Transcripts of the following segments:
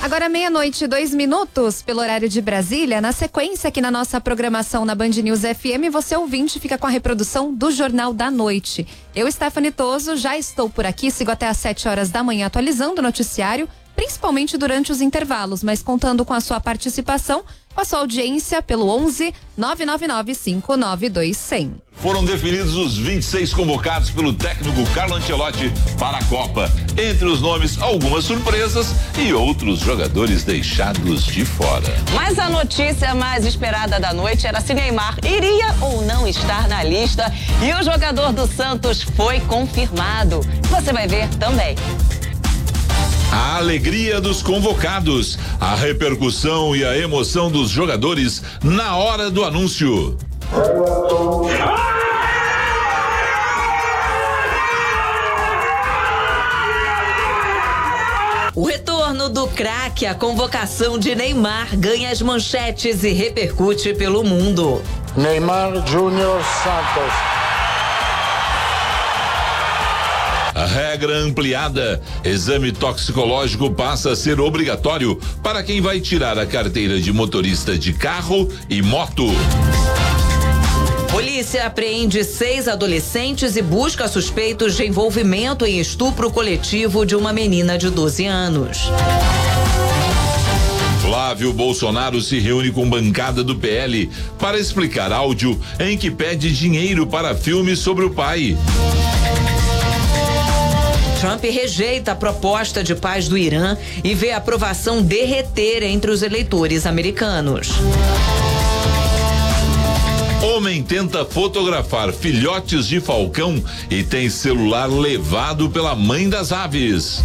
Agora 12:02 pelo horário de Brasília. Na sequência aqui na nossa programação na Band News FM, você ouvinte fica com a reprodução do Jornal da Noite. Eu, Stephanie Toso, já estou por aqui, sigo até às 7 horas da manhã atualizando o noticiário, principalmente durante os intervalos, mas contando com a sua participação, com a sua audiência pelo 11 999 592 100. Foram definidos os 26 convocados pelo técnico Carlo Ancelotti para a Copa. Entre os nomes, algumas surpresas e outros jogadores deixados de fora. Mas a notícia mais esperada da noite era se Neymar iria ou não estar na lista. E o jogador do Santos foi confirmado. Você vai ver também. A alegria dos convocados, a repercussão e a emoção dos jogadores na hora do anúncio. O retorno do craque, a convocação de Neymar ganha as manchetes e repercute pelo mundo. Neymar Júnior Santos. A regra ampliada. Exame toxicológico passa a ser obrigatório para quem vai tirar a carteira de motorista de carro e moto. Polícia apreende 6 adolescentes e busca suspeitos de envolvimento em estupro coletivo de uma menina de 12 anos. Flávio Bolsonaro se reúne com bancada do PL para explicar áudio em que pede dinheiro para filme sobre o pai. Trump rejeita a proposta de paz do Irã e vê a aprovação derreter entre os eleitores americanos. Homem tenta fotografar filhotes de falcão e tem celular levado pela mãe das aves.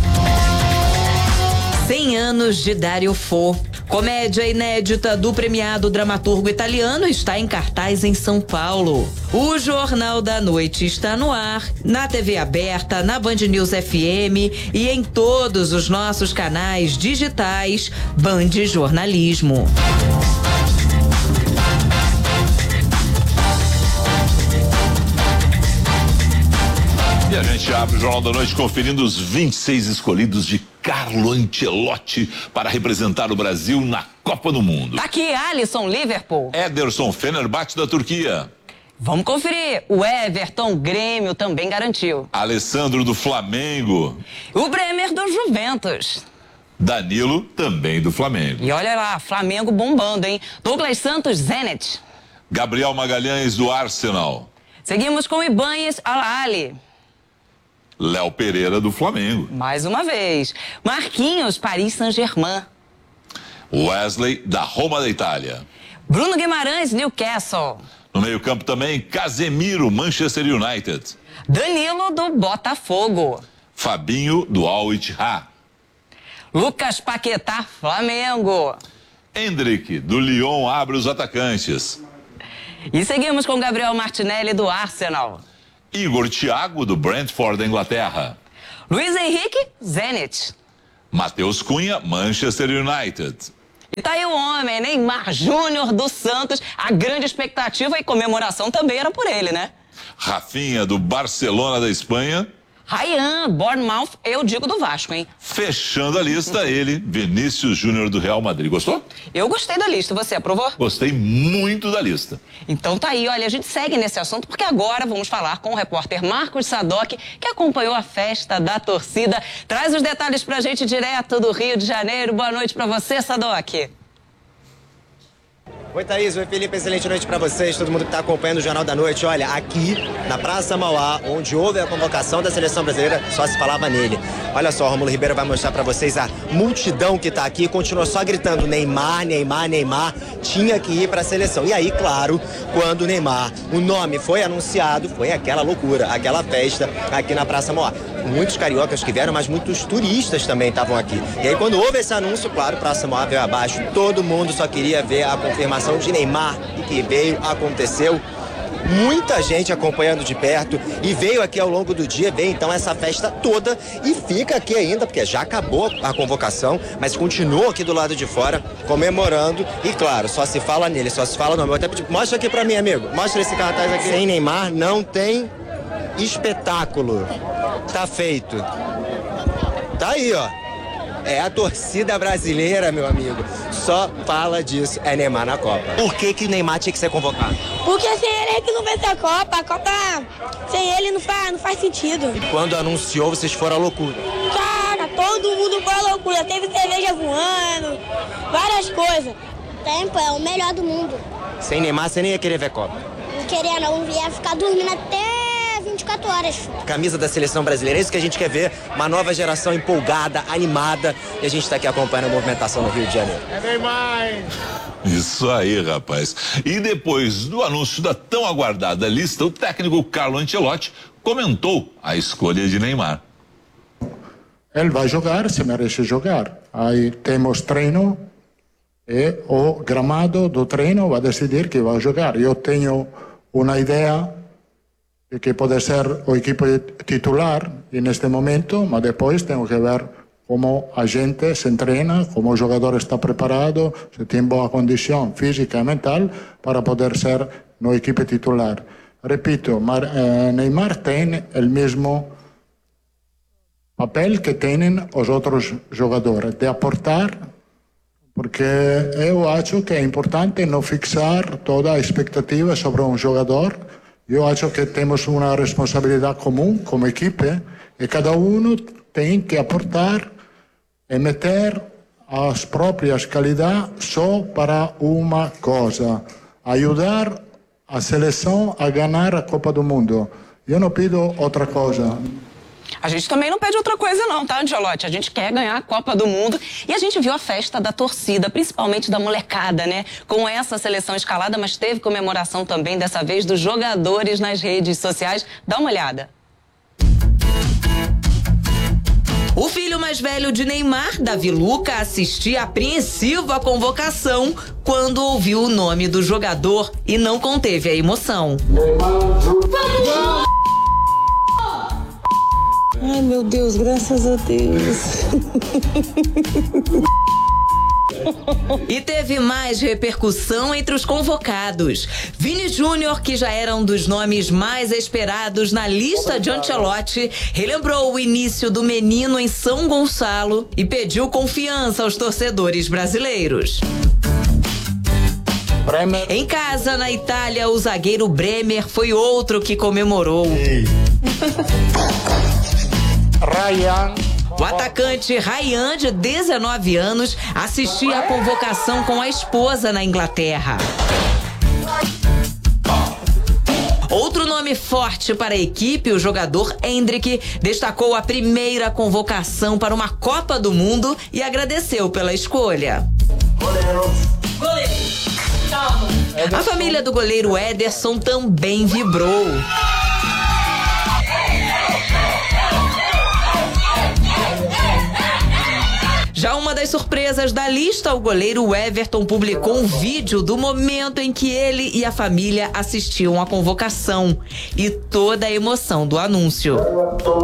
100 anos de Dario Fo. Comédia inédita do premiado dramaturgo italiano está em cartaz em São Paulo. O Jornal da Noite está no ar, na TV aberta, na Band News FM e em todos os nossos canais digitais Band Jornalismo. E a gente abre o Jornal da Noite conferindo os 26 escolhidos de Carlo Ancelotti para representar o Brasil na Copa do Mundo. Aqui, Alisson, Liverpool. Ederson, Fenerbahçe da Turquia. Vamos conferir. O Everton, Grêmio, também garantiu. Alessandro do Flamengo. O Bremer do Juventus. Danilo, também do Flamengo. E olha lá, Flamengo bombando, hein? Douglas Santos, Zenit. Gabriel Magalhães do Arsenal. Seguimos com Ibanez, Al-Ahly. Léo Pereira do Flamengo. Mais uma vez. Marquinhos, Paris Saint-Germain. Wesley da Roma da Itália. Bruno Guimarães, Newcastle. No meio-campo também, Casemiro, Manchester United. Danilo do Botafogo. Fabinho do Al Ittihad. Lucas Paquetá, Flamengo. Endrick do Lyon abre os atacantes. E seguimos com Gabriel Martinelli do Arsenal. Igor Thiago do Brentford da Inglaterra. Luiz Henrique, Zenit. Matheus Cunha, Manchester United. E tá aí o homem, Neymar Júnior do Santos. A grande expectativa e comemoração também era por ele, né? Rafinha do Barcelona da Espanha. Ryan, Bournemouth, eu digo do Vasco, hein? Fechando a lista, ele, Vinícius Júnior do Real Madrid. Gostou? Eu gostei da lista, você aprovou? Gostei muito da lista. Então tá aí, olha, a gente segue nesse assunto porque agora vamos falar com o repórter Marcos Sadoc, que acompanhou a festa da torcida. Traz os detalhes pra gente direto do Rio de Janeiro. Boa noite pra você, Sadoc. Oi, Thaís. Oi, Felipe. Excelente noite pra vocês, todo mundo que tá acompanhando o Jornal da Noite. Olha, aqui na Praça Mauá, onde houve a convocação da seleção brasileira, só se falava nele. Olha só, Rômulo Ribeiro vai mostrar pra vocês a multidão que tá aqui e continua só gritando Neymar, Neymar, Neymar. Tinha que ir pra seleção. E aí, claro, quando o Neymar, o nome foi anunciado, foi aquela loucura, aquela festa aqui na Praça Mauá. Muitos cariocas que vieram, mas muitos turistas também estavam aqui. E aí, quando houve esse anúncio, claro, Praça Mauá veio abaixo. Todo mundo só queria ver a confirmação de Neymar, e que veio, aconteceu. Muita gente acompanhando de perto e veio aqui ao longo do dia, veio então essa festa toda e fica aqui ainda, porque já acabou a convocação, mas continua aqui do lado de fora, comemorando e claro, só se fala nele, só se fala no nome. Eu até pedi, mostra aqui pra mim, amigo, mostra esse cartaz aqui. Sem Neymar não tem espetáculo. Tá feito. Tá aí, ó. É a torcida brasileira, meu amigo. Só fala disso, é Neymar na Copa. Por que o Neymar tinha que ser convocado? Porque sem ele é que não vai ser a Copa sem ele não faz sentido. E quando anunciou, vocês foram à loucura. Cara, todo mundo foi à loucura. Teve cerveja voando, várias coisas. Tempo é o melhor do mundo. Sem Neymar, você nem ia querer ver Copa. Não queria não, ia ficar dormindo até 24 horas. Camisa da seleção brasileira, é isso que a gente quer ver. Uma nova geração empolgada, animada. E a gente está aqui acompanhando a movimentação no Rio de Janeiro. É Neymar! Isso aí, rapaz. E depois do anúncio da tão aguardada lista, o técnico Carlo Ancelotti comentou a escolha de Neymar. Ele vai jogar, se merece jogar. Aí temos treino e o gramado do treino vai decidir que vai jogar. Eu tenho uma ideia de que pode ser o equipo titular neste momento, mas depois tenho que ver como a gente se treina, como o jogador está preparado, se tem boa condição física e mental para poder ser no equipe titular. Repito, Neymar tem o mesmo papel que têm os outros jogadores, de aportar, porque eu acho que é importante não fixar toda a expectativa sobre um jogador. Eu acho que temos uma responsabilidade comum como equipe e cada um tem que aportar e meter as próprias qualidades só para uma coisa: ajudar a seleção a ganhar a Copa do Mundo. Eu não pido outra coisa. A gente também não pede outra coisa não, tá, Ancelotti? A gente quer ganhar a Copa do Mundo e a gente viu a festa da torcida, principalmente da molecada, né? Com essa seleção escalada, mas teve comemoração também, dessa vez, dos jogadores nas redes sociais. Dá uma olhada. O filho mais velho de Neymar, Davi Luca, assistia apreensivo à convocação quando ouviu o nome do jogador e não conteve a emoção. Vamos! Ai, meu Deus, graças a Deus. E teve mais repercussão entre os convocados. Vini Júnior, que já era um dos nomes mais esperados na lista de Ancelotti, relembrou o início do menino em São Gonçalo e pediu confiança aos torcedores brasileiros. Bremer. Em casa, na Itália, o zagueiro Bremer foi outro que comemorou. Ryan. O atacante Ryan, de 19 anos, assistia à convocação com a esposa na Inglaterra. Outro nome forte para a equipe, o jogador Endrick, destacou a primeira convocação para uma Copa do Mundo e agradeceu pela escolha. A família do goleiro Ederson também vibrou. Já uma das surpresas da lista, o goleiro Everton publicou um vídeo do momento em que ele e a família assistiam à convocação e toda a emoção do anúncio.